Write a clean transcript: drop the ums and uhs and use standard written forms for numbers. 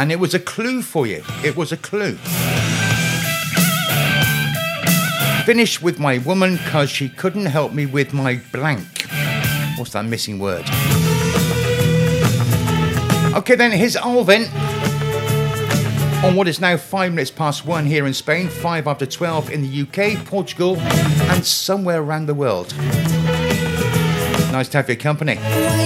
And it was a clue for you. It was a clue. Finish with my woman cause she couldn't help me with my blank. What's that missing word? Okay then, here's Alvin on what is now 5 minutes past 1 here in Spain, 5 after 12 in the UK, Portugal, and somewhere around the world. Nice to have your company.